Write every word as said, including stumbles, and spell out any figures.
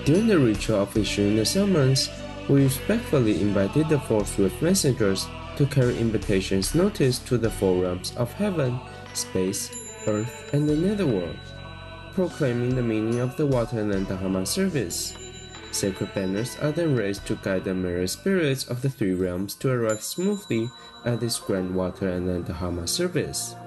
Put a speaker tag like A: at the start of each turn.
A: During the ritual of issuing the summons, we respectfully invited the four swift messengers to carry invitations notice to the four realms of heaven, space, earth, and the netherworld, proclaiming the meaning of the Waterland Dharma service. Sacred banners are then raised to guide the myriad spirits of the three realms to arrive smoothly at this grand Waterland Dharma service.